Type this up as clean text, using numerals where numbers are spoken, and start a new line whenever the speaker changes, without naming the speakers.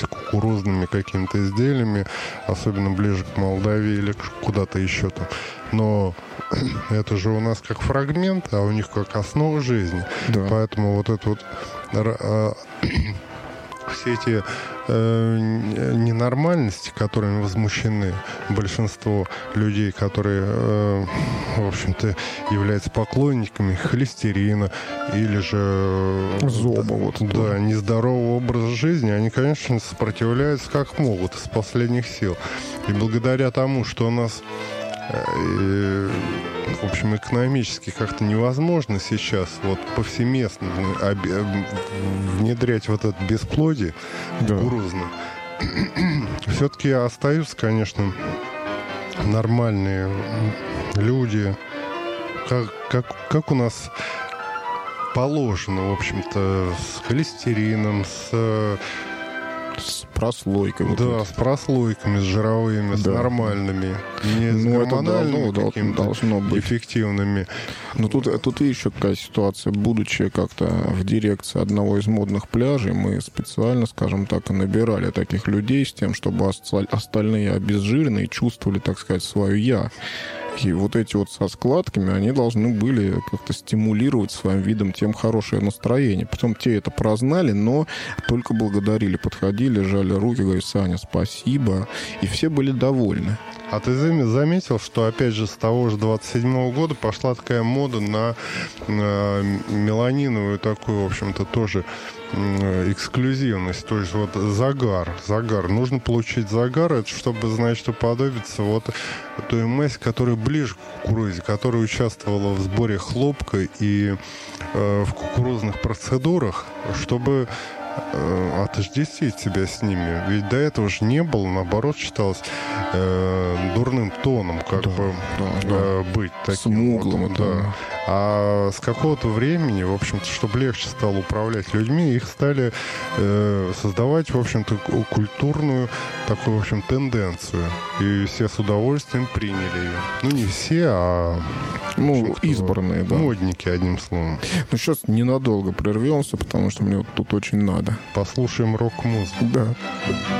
питаемся кукурузными какими-то изделиями, особенно ближе к Молдавии или куда-то еще там. Но это же у нас как фрагмент, а у них как основа жизни.
Да.
Поэтому вот это вот все эти ненормальности, которыми возмущены большинство людей, которые, в общем-то, являются поклонниками холестерина или же
зоба,
да, нездорового образа жизни, они, конечно, сопротивляются как могут из последних сил. И благодаря тому, что у нас в общем, экономически как-то невозможно сейчас вот повсеместно внедрять вот это бесплодие кукурузное. Все-таки остаются, конечно, нормальные люди, как у нас положено, в общем-то, с холестерином, с
прослойкой.
Да, с прослойками, с жировыми, с нормальными. Не с гормональными какими-то эффективными.
Но тут еще какая ситуация. Будучи как-то в дирекции одного из модных пляжей, мы специально, скажем так, и набирали таких людей с тем, чтобы остальные обезжиренные чувствовали, так сказать, свое «я». И вот эти вот со складками, они должны были как-то стимулировать своим видом тем хорошее настроение. Потом те это прознали, но только благодарили, подходили, жали руки, говорили: Саня, спасибо. И все были довольны.
А ты заметил, что, опять же, с того же 27-го года пошла такая мода на меланиновую такую, в общем-то, тоже эксклюзивность, то есть вот загар. Нужно получить загар, это чтобы, значит, уподобиться вот той массе, которая ближе к кукурузе, которая участвовала в сборе хлопка и в кукурузных процедурах, чтобы отождествить себя с ними. Ведь до этого же не было, наоборот, считалось дурным тоном, быть таким.
Смуглым,
вот, да. А с какого-то времени, в общем-то, чтобы легче стало управлять людьми, их стали создавать, в общем-то, культурную такую, в общем, тенденцию. И все с удовольствием приняли ее. Ну, не все, а
избранные, да.
Модники, одним словом.
Ну, сейчас ненадолго прервемся, потому что мне вот тут очень надо.
Послушаем рок-музыку.
Да.